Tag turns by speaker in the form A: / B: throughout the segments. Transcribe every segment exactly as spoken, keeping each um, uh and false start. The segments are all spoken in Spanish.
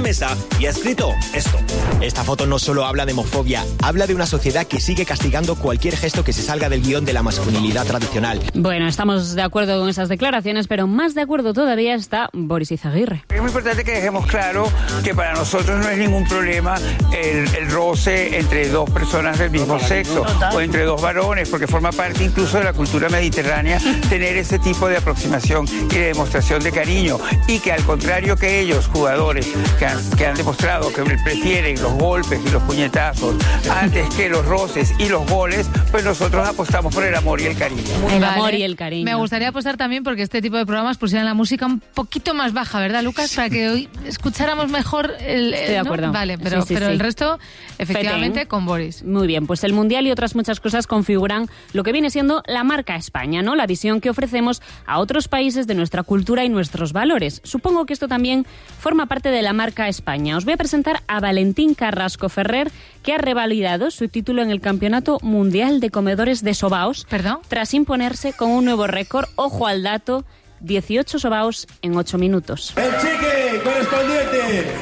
A: mesa y ha escrito esto. Esta foto no solo habla de homofobia, habla de una sociedad que sigue castigando cualquier gesto que se salga del guión de la masculinidad tradicional.
B: Bueno, estamos de acuerdo con esas declaraciones, pero más de acuerdo todavía está Boris Izaguirre.
C: Es muy importante que dejemos claro que para nosotros no es ningún problema el, el roce entre dos personas del mismo sexo o entre dos varones, porque forma parte incluso de la cultura mediterránea tener ese tipo de aproximación y de demostración de cariño, y que al contrario que ellos, jugadores que han, que han demostrado que prefieren los golpes y los puñetazos antes que los roces y los goles, pues nosotros apostamos por el amor y el cariño.
B: El amor y el cariño.
D: Me gustaría apostar también porque este tipo de programas pusieran la música un poquito más baja, ¿verdad, Lucas? Para que hoy escucháramos mejor el...
B: Estoy de acuerdo.
D: ¿no? Vale, pero,
B: sí, sí,
D: pero
B: sí.
D: el resto, efectivamente,
B: Petén.
D: con Boris.
B: Muy bien, pues el Mundial y otras muchas cosas configuran lo que viene siendo la marca España, ¿no? La visión que ofrecemos a otros países de nuestra cultura y nuestros valores. Supongo que esto también forma parte de la marca España. Os voy a presentar a Valentín Carrasco Ferrer, que ha revalidado su título en el Campeonato Mundial de Comedores de Sobaos.
D: ¿Perdón?
B: Tras imponerse con un nuevo récord, ojo al dato, dieciocho sobaos en ocho minutos.
E: El cheque correspondiente.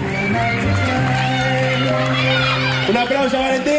E: Un aplauso a Valentín.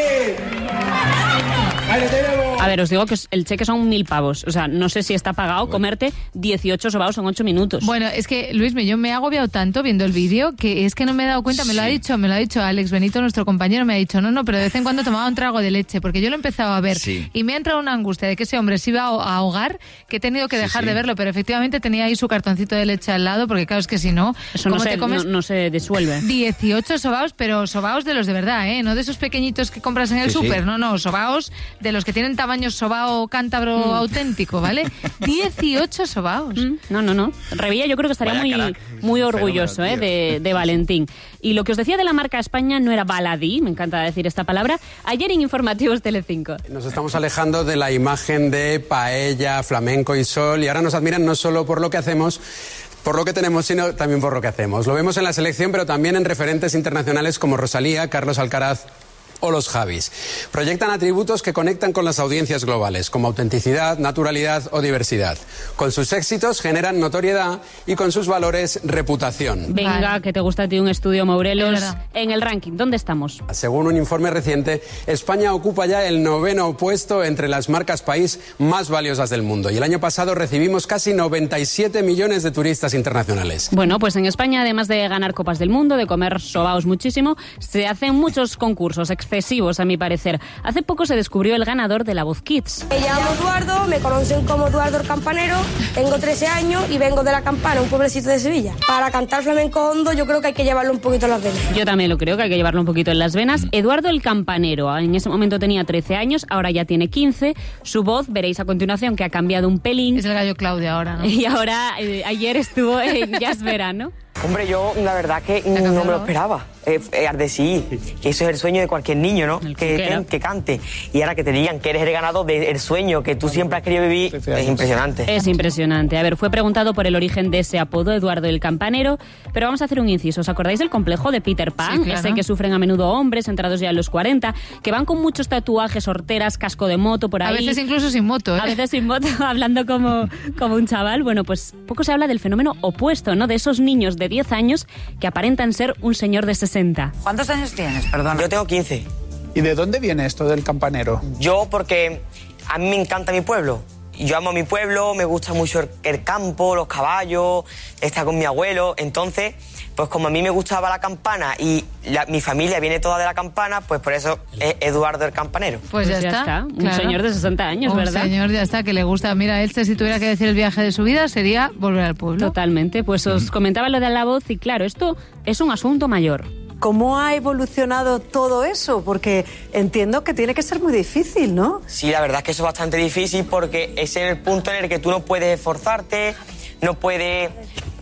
E: Ahí lo tenemos.
B: A ver, os digo que el cheque son mil pavos. O sea, no sé si está pagado bueno. comerte dieciocho sobaos en ocho minutos.
D: Bueno, es que, Luis, yo me he agobiado tanto viendo el vídeo que es que no me he dado cuenta, me sí. lo ha dicho, me lo ha dicho Alex Benito, nuestro compañero, me ha dicho, no, no, pero de vez en cuando tomaba un trago de leche, porque yo lo he empezado a ver sí. y me ha entrado una angustia de que ese hombre se iba a ahogar, que he tenido que dejar sí, sí. de verlo, pero efectivamente tenía ahí su cartoncito de leche al lado, porque claro, es que si no,
B: eso no se, te comes? No, no se disuelve.
D: dieciocho sobaos, pero sobaos de los de verdad, ¿eh? No de esos pequeñitos que compras en el sí, súper, sí. no, no, sobaos de los que tienen tamaño sobao cántabro mm. auténtico, ¿vale? dieciocho sobaos. Mm.
B: No, no, no. Revilla yo creo que estaría Vaya muy, muy orgulloso ¿eh? de, de Valentín. Y lo que os decía de la marca España no era baladí, me encanta decir esta palabra, ayer en Informativos Telecinco.
F: Nos estamos alejando de la imagen de paella, flamenco y sol, y ahora nos admiran no solo por lo que hacemos, por lo que tenemos, sino también por lo que hacemos. Lo vemos en la selección, pero también en referentes internacionales como Rosalía, Carlos Alcaraz o los Javis. Proyectan atributos que conectan con las audiencias globales, como autenticidad, naturalidad o diversidad. Con sus éxitos generan notoriedad y con sus valores, reputación.
B: Venga, vale. que te gusta a ti un estudio, Morelos. En el ranking, ¿dónde estamos?
F: Según un informe reciente, España ocupa ya el noveno puesto entre las marcas país más valiosas del mundo. Y el año pasado recibimos casi noventa y siete millones de turistas internacionales.
B: Bueno, pues en España, además de ganar copas del mundo, de comer sobaos muchísimo, se hacen muchos concursos excesivos, a mi parecer. Hace poco se descubrió el ganador de La Voz Kids.
G: Me llamo Eduardo, me conocen como Eduardo el Campanero, tengo trece años y vengo de La Campana, un pueblecito de Sevilla. Para cantar flamenco hondo yo creo que hay que llevarlo un poquito en las venas.
B: Yo también lo creo, que hay que llevarlo un poquito en las venas. Eduardo el Campanero, en ese momento tenía trece años, ahora ya tiene quince. Su voz, veréis a continuación, que ha cambiado un pelín.
D: Es el gallo Claudia ahora, ¿no?
B: Y ahora, eh, ayer estuvo en Jazz Verano.
H: Hombre, yo la verdad que no me lo esperaba. Eh, eh, Ardesí, que eso es el sueño de cualquier niño, ¿no? Que, que, que cante. Y ahora que te digan que eres el ganador del sueño que tú siempre has querido vivir, es impresionante.
B: Es impresionante. A ver, fue preguntado por el origen de ese apodo, Eduardo el Campanero, pero vamos a hacer un inciso. ¿Os acordáis del complejo de Peter Pan? Sí, claro. Ese que sufren a menudo hombres entrados ya en los cuarenta, que van con muchos tatuajes, horteras, casco de moto por ahí.
D: A veces incluso sin moto, ¿eh?
B: A veces sin moto, hablando como, como un chaval. Bueno, pues poco se habla del fenómeno opuesto, ¿no? De esos niños de diez años que aparentan ser un señor de sesenta.
I: ¿Cuántos años tienes, perdón?
H: Yo tengo quince.
J: ¿Y de dónde viene esto del campanero?
H: Yo porque a mí me encanta mi pueblo. Yo amo mi pueblo, me gusta mucho el, el campo, los caballos, estar con mi abuelo. Entonces, pues como a mí me gustaba la campana y la, mi familia viene toda de la campana, pues por eso es Eduardo el Campanero.
D: Pues ya, pues ya está. está.
B: Un
D: claro.
B: señor de sesenta años,
D: un
B: ¿verdad?
D: Un señor, ya está, que le gusta. Mira, él si tuviera que decir el viaje de su vida sería volver al pueblo.
B: Totalmente. Pues os mm. comentaba lo de La Voz y claro, esto es un asunto mayor.
I: ¿Cómo ha evolucionado todo eso? Porque entiendo que tiene que ser muy difícil, ¿no?
H: Sí, la verdad es que eso es bastante difícil porque es en el punto en el que tú no puedes esforzarte, no puedes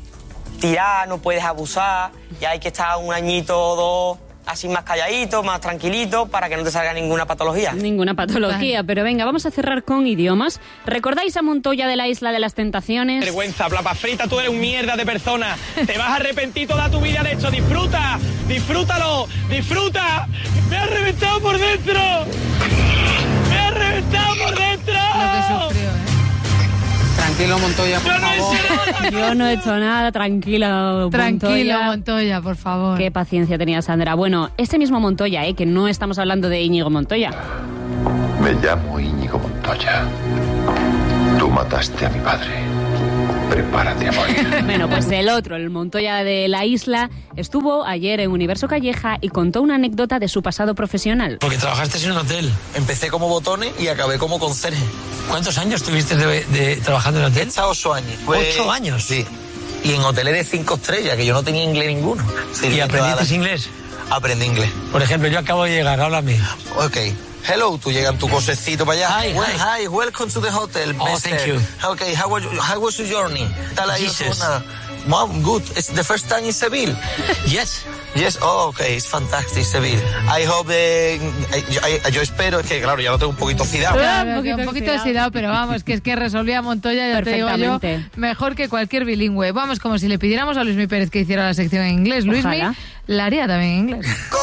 H: tirar, no puedes abusar, y hay que estar un añito o dos así más calladito, más tranquilito, para que no te salga ninguna patología.
B: Ninguna patología, pero venga, vamos a cerrar con idiomas. ¿Recordáis a Montoya de la Isla de las Tentaciones?
K: Vergüenza, plapa frita, tú eres un mierda de persona. Te vas a arrepentir toda tu vida de hecho. ¡Disfruta! ¡Disfrútalo! ¡Disfruta! ¡Me ha reventado por dentro! ¡Me ha reventado por dentro!
D: Lo que sufrió, ¿eh?
F: Tranquilo, Montoya, por favor.
B: Yo no he hecho nada, tranquilo,
D: Tranquilo,
B: Montoya.
D: Montoya, por favor.
B: Qué paciencia tenía Sandra. Bueno, este mismo Montoya, ¿eh? Que no estamos hablando de Íñigo Montoya.
L: Me llamo Íñigo Montoya. Tú mataste a mi padre. Prepárate a morir.
B: Bueno, pues el otro, el Montoya de la isla, estuvo ayer en Universo Calleja y contó una anécdota de su pasado profesional.
M: Porque trabajaste en un hotel. Empecé como botones y acabé como conserje. ¿Cuántos años tuviste de, de, trabajando en hotel? He estado ocho años. Pues, ¿Ocho años? Sí. Y en hoteles de cinco estrellas, que yo no tenía inglés ninguno. Sí, ¿y aprendiste inglés? Aprendí inglés. Por ejemplo, yo acabo de llegar, háblame. Ok. Hello, tú llegas en tu cosecito para allá. Hi, well, hi. hi, welcome to the hotel. Oh, Mister. Thank you. Okay, how was, how was your journey? Tal ahí, wow, good. It's the first time in Seville. Yes. Yes, oh, okay, it's fantastic, Seville. I hope the, I, I, yo espero, es que claro, ya lo tengo un poquito oxidado.
D: Claro, un poquito, un poquito oxidado, pero vamos, que es que resolvía Montoya, ya te digo yo, mejor que cualquier bilingüe. Vamos, como si le pidiéramos a Luismi Pérez que hiciera la sección en inglés. Luismi la haría también en inglés.